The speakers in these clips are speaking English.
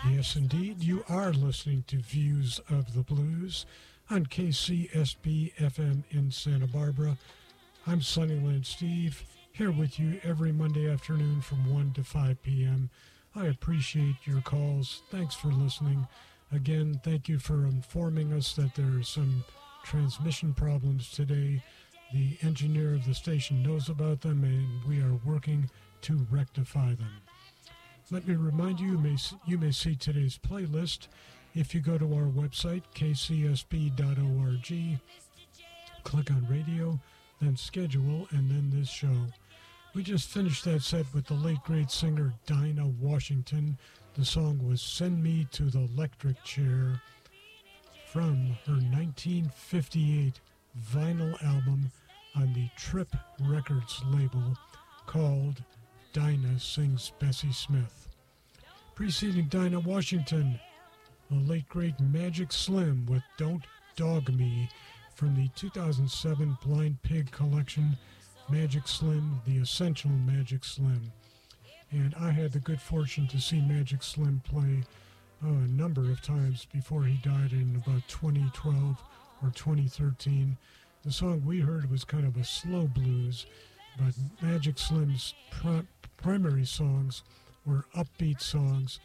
Yes, indeed. You are listening to Views of the Blues on KCSB FM in Santa Barbara. I'm Sunnyland Steve, here with you every Monday afternoon from 1 to 5 p.m. I appreciate your calls. Thanks for listening. Again, thank you for informing us that there are some transmission problems today. The engineer of the station knows about them, and we are working to rectify them. Let me remind you, you may see today's playlist if you go to our website, kcsb.org, click on radio, then schedule, and then this show. We just finished that set with the late great singer Dinah Washington. The song was Send Me to the Electric Chair from her 1958 vinyl album on the Trip Records label called Dinah Sings Bessie Smith. Preceding Dinah Washington, the late great Magic Slim with Don't Dog Me from the 2007 Blind Pig collection, Magic Slim, The Essential Magic Slim. And I had the good fortune to see Magic Slim play a number of times before he died in about 2012 or 2013. The song we heard was kind of a slow blues, but Magic Slim's primary songs were upbeat songs.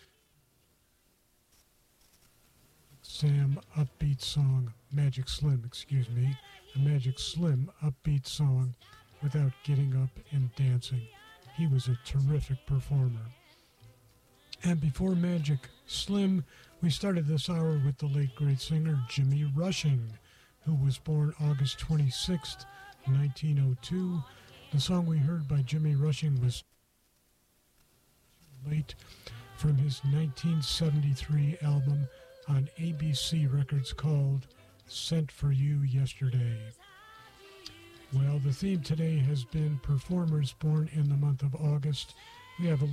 A Magic Slim upbeat song without getting up and dancing. He was a terrific performer. And before Magic Slim, we started this hour with the late great singer Jimmy Rushing, who was born August 26th, 1902. The song we heard by Jimmy Rushing was Late from his 1973 album on ABC Records called Sent for You Yesterday. Well, the theme today has been performers born in the month of August. We have a